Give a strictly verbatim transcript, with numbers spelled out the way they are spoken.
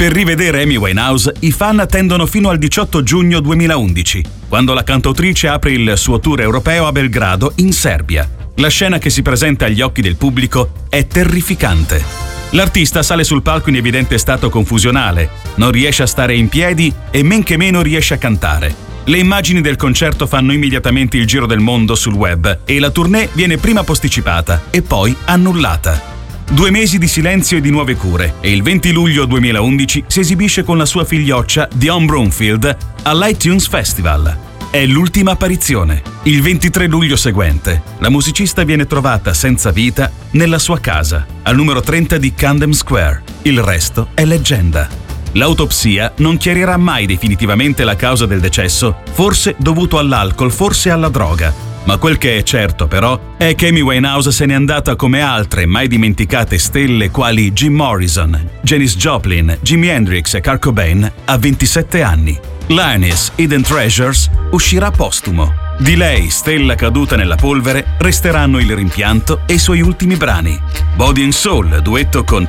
Per rivedere Amy Winehouse, i fan attendono fino al diciotto giugno duemilaundici, quando la cantautrice apre il suo tour europeo a Belgrado, in Serbia. La scena che si presenta agli occhi del pubblico è terrificante. L'artista sale sul palco in evidente stato confusionale, non riesce a stare in piedi e men che meno riesce a cantare. Le immagini del concerto fanno immediatamente il giro del mondo sul web e la tournée viene prima posticipata e poi annullata. Due mesi di silenzio e di nuove cure e il venti luglio duemilaundici si esibische con la sua figlioccia Dionne Bromfield all'iTunes Festival. È l'ultima apparizione. Il ventitré luglio seguente, la musicista viene trovata senza vita nella sua casa, al numero trenta di Camden Square. Il resto è leggenda. L'autopsia non chiarirà mai definitivamente la causa del decesso, forse dovuto all'alcol, forse alla droga. Ma quel che è certo, però, è che Amy Winehouse se n'è andata come altre mai dimenticate stelle quali Jim Morrison, Janis Joplin, Jimi Hendrix e Kurt Cobain a ventisette anni. Lioness Hidden Treasures uscirà postumo. Di lei, stella caduta nella polvere, resteranno il rimpianto e i suoi ultimi brani. Body and Soul, duetto con